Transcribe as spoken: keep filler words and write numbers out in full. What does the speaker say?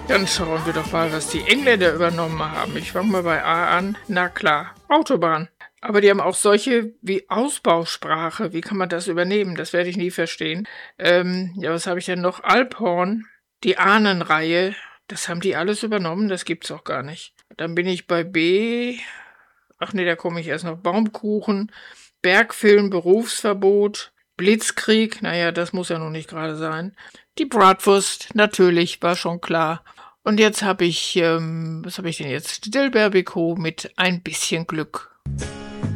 Dann schauen wir doch mal, was die Engländer übernommen haben. Ich fange mal bei A an. Na klar, Autobahn. Aber die haben auch solche wie Ausbausprache. Wie kann man das übernehmen? Das werde ich nie verstehen. Ähm, ja, was habe ich denn noch? Alphorn, die Ahnenreihe. Das haben die alles übernommen? Das gibt's auch gar nicht. Dann bin ich bei B. Ach nee, da komme ich erst noch. Baumkuchen, Bergfilm, Berufsverbot, Blitzkrieg. Naja, das muss ja noch nicht gerade sein. Die Bratwurst, natürlich, war schon klar. Und jetzt habe ich, ähm, was habe ich denn jetzt? Dilberbico mit ein bisschen Glück.